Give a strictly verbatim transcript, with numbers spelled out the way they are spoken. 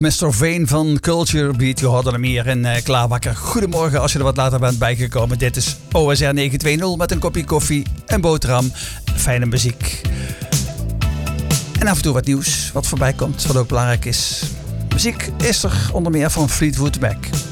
mister Vane van Culture Beat, je hoorde hem hier in uh, Klaarwakker. Goedemorgen als je er wat later bent bijgekomen. Dit is O S R negen twintig met een kopje koffie en boterham. Fijne muziek. En af en toe wat nieuws wat voorbij komt, wat ook belangrijk is. Muziek is er onder meer van Fleetwood Mac.